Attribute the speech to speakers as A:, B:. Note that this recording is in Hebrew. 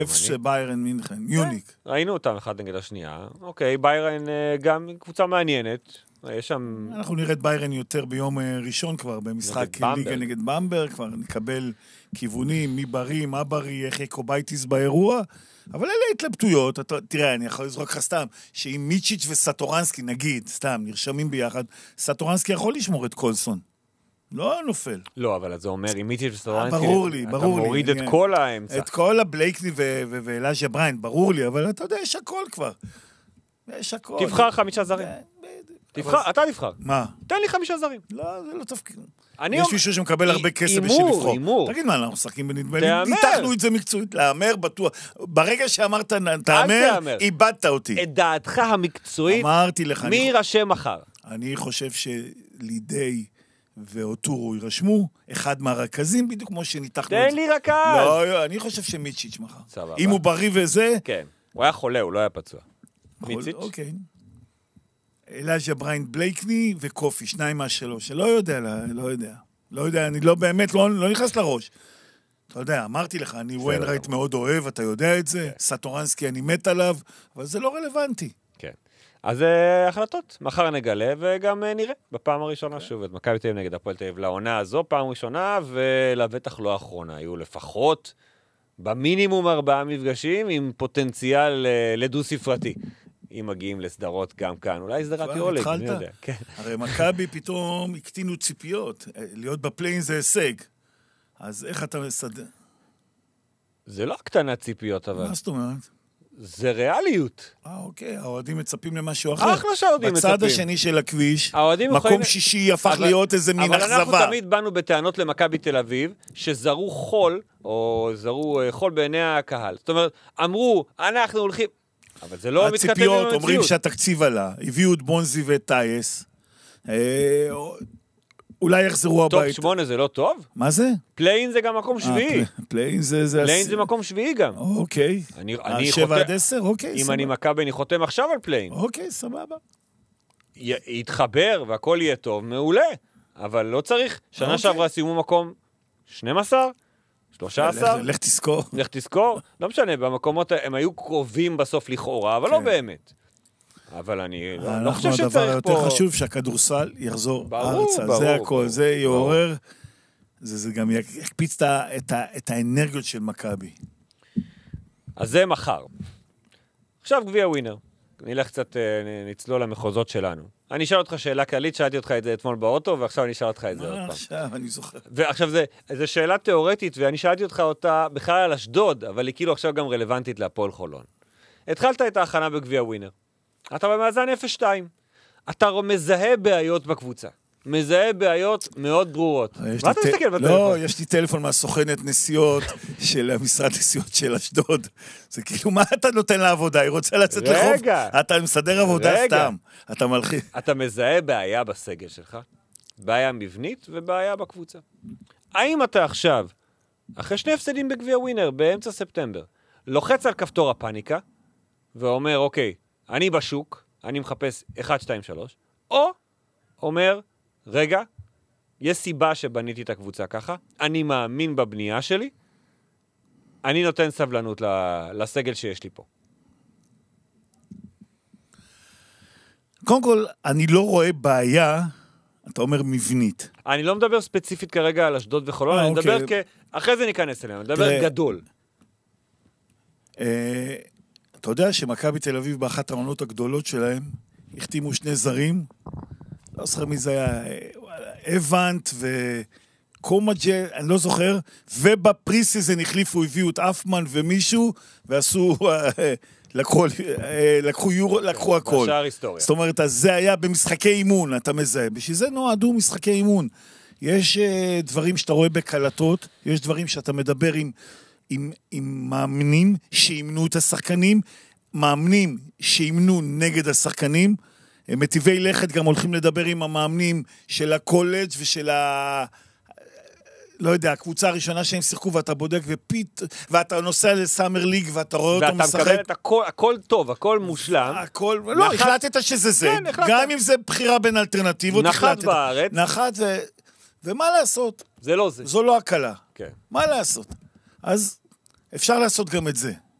A: אפס ביירן מינכן, יוניק.
B: ראינו אותם אחד נגד השנייה. אוקיי, ביירן גם קבוצה מעניינת. יש שם...
A: אנחנו נראה את ביירן יותר ביום ראשון כבר, במשחק ליגה נגד במברג, כבר נקבל כיוונים, מי בריא, מה בריא, איך יקובייטיס באירוע, אבל אלה התלבטויות, תראה, אני יכול לזרוק לך סתם, שאם מיצ'יץ' וסטורנסקי, נגיד, סתם, נרשמים ביחד, סטורנסקי יכול לשמור את קולסון. לא נופל.
B: לא, אבל זה אומר, אם מיצ'יץ' וסטורנסקי,
A: ברור לי.
B: אתה מוריד את כל האמצע.
A: את כל הבלייקני ואלאז'ה בריין, ברור לי, אבל אתה יודע, יש הכל כבר. יש הכל.
B: תבחר 5 זרים. אתה תבחר.
A: מה?
B: תן לי 5 זרים.
A: לא, זה לא תפקיד. יש מישהו שמקבל הרבה כסף בשביל לבחור. תגיד מה, אנחנו משחקים בנדמה לי, ניתחנו את זה מקצועית, לאמר בטוח. ברגע שאמרת, תאמר, איבדת אותי.
B: את דעתך המקצועית,
A: אמרתי לך.
B: מי יירשם מחר?
A: אני חושב שלידי ואוטורו יירשמו, אחד מהרכזים, בדיוק כמו שניתחנו את זה.
B: תן לי רכז.
A: לא, אני חושב שמיצ'יץ' מחר. אם הוא בריא וזה...
B: כן, הוא היה חולה, הוא לא היה פצוע. מיצ'יץ'?
A: אוקיי. אלאז'ה בריין בלייקני וקופי, 2 מה-3. לא יודע. אני לא באמת, לא נכנס לראש. אתה יודע, אמרתי לך, אני וויינרייט מאוד אוהב, אתה יודע את זה, סטורנסקי אני מת עליו, אבל זה לא רלוונטי.
B: כן. אז החלטות, מחר נגלה, וגם נראה בפעם הראשונה שוב, את מכבי תל אביב נגד הפועל תל אביב לעונה הזו, פעם ראשונה, ולבטח לא האחרונה. היו לפחות במינימום 4 מפגשים עם פוטנציאל לדו ספרתי. אם מגיעים לסדרות גם כאן, אולי סדרת יולג, אני יודע.
A: הרי מכבי פתאום הקטינו ציפיות, להיות בפליין זה הישג. אז איך אתה מסדר?
B: זה לא הקטנת ציפיות, אבל...
A: מה זאת אומרת?
B: זה ריאליות.
A: אוקיי, האוהדים מצפים למשהו אחר.
B: אחלה שהאוהדים מצפים.
A: בצד השני של הכביש, מקום שישי הפך להיות איזה מין אכזבה.
B: אבל אנחנו תמיד באנו בטענות למכבי תל אביב, שזרו חול, או זרו חול בעיני הקהל. זאת אומרת, אמרו, אנחנו הולכים... אבל זה לא מתכתב עם המציאות.
A: הציפיות אומרים שהתקציב עלה, הביאו את בונזי ואת טייס, אולי יחזרו הביתה.
B: טוב 8 זה לא טוב?
A: מה זה?
B: פליין זה גם מקום שביעי.
A: פליין
B: זה מקום שביעי גם.
A: אוקיי. 7 עד 10? אוקיי.
B: אם אני מכבי, אני חותם עכשיו על פליין.
A: אוקיי, סבבה.
B: יתחבר והכל יהיה טוב, מעולה. אבל לא צריך, שנה שעברה סיימו מקום 12? 13?
A: לך תזכור.
B: לך תזכור. לא משנה, במקומות הם היו קרובים בסוף לכאורה, אבל לא באמת. אבל אני לא חושב שצריך פה...
A: הדבר יותר חשוב שהכדורסל יחזור ארצה. זה הכל, זה יעורר, זה גם יקפיץ את האנרגיות של מכבי.
B: אז זה מחר. עכשיו גביע ווינר. נלך קצת, נצלול למחוזות שלנו. אני אשאל אותך שאלה כללית, שאלתי אותך את זה אתמול באוטו, ועכשיו אני אשאל אותך את זה עוד פעם.
A: עכשיו, אני זוכר.
B: ועכשיו זו שאלה תיאורטית, ואני שאלתי אותך אותה בכלל על אשדוד, אבל היא כאילו עכשיו גם רלוונטית להפועל חולון. התחלת את ההכנה בגביע ווינר. אתה במאזן 0-2. אתה מזהה בעיות בקבוצה. מזהה בעיות מאוד ברורות. מה אתה מסתכל בטלפון?
A: לא, יש לי טלפון מהסוכנת נסיעות של המשרד נסיעות של אשדוד. זה כאילו, מה אתה נותן לעבודה? היא רוצה לצאת לחוף? אתה מסדר עבודה סתם. אתה מלחיץ.
B: אתה מזהה בעיה בסגל שלך? בעיה מבנית ובעיה בקבוצה. האם אתה עכשיו, אחרי 2 הפסדים בגביע ווינר, באמצע ספטמבר, לוחץ על כפתור הפאניקה, ואומר, אוקיי, אני בשוק, אני מחפש 1, 2, 3, או אומר, רגע, יש סיבה שבניתי את הקבוצה ככה, אני מאמין בבנייה שלי, אני נותן סבלנות לסגל שיש לי פה.
A: קודם כל, אני לא רואה בעיה, אתה אומר מבנית.
B: אני לא מדבר ספציפית כרגע על אשדוד וחולון, אני מדבר אחרי זה ניכנס אליהם, אני מדבר גדול.
A: אתה יודע שמכבי תל אביב באחת העונות הגדולות שלהם, החתימו 2 זרים, לא זוכר מי זה היה, אבנט וקומג'ה, אני לא זוכר, ובפריסיזן החליפו, הביאו את אפמן ומישהו, ועשו, לקחו הכל.
B: בשער היסטוריה.
A: זאת אומרת, אז זה היה במשחקי אימון, אתה מזהה. בשביל זה נועדו משחקי אימון. יש דברים שאתה רואה בקלטות, יש דברים שאתה מדבר עם מאמנים שימנו את השחקנים, מאמנים שימנו נגד השחקנים, מטיבי לכת גם הולכים לדבר עם המאמנים של הקולג' ושל לא יודע, הקבוצה הראשונה שהם שיחקו, ואתה בודק ואתה נוסע לסאמר ליג, ואתה רואה אותו משחק.
B: ואתה מקבל את הכל טוב, הכל מושלם.
A: הכל, לא, החלטת שזה זה. גם אם זה בחירה בין אלטרנטיבות,
B: נחת בארץ.
A: נחת ומה לעשות?
B: זה לא זה.
A: זו לא הקלה.
B: כן.
A: מה לעשות? אז אפשר לעשות גם את זה.